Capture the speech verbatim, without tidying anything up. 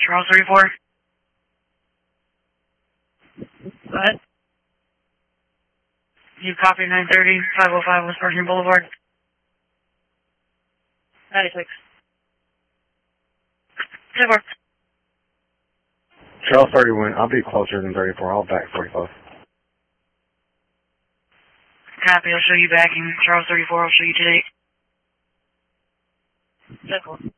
Charles thirty-four. Go ahead. You copy nine thirty, five oh five West Virginia Boulevard. ninety-six. Super. Charles thirty-one, I'll be closer than thirty-four. I'll back forty-five. Copy, I'll show you back in Charles thirty-four, I'll show you today. Simple.